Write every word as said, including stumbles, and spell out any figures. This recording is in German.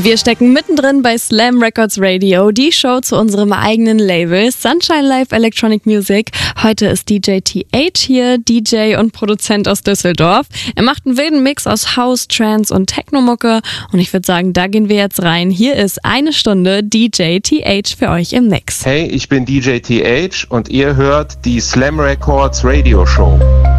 Wir stecken mittendrin bei Slam Records Radio, die Show zu unserem eigenen Label Sunshine Live Electronic Music. Heute ist D J T H hier, D J und Produzent aus Düsseldorf. Er macht einen wilden Mix aus House, Trance und Technomucke und ich würde sagen, da gehen wir jetzt rein. Hier ist eine Stunde D J T H für euch im Mix. Hey, ich bin D J T H und ihr hört die Slam Records Radio Show.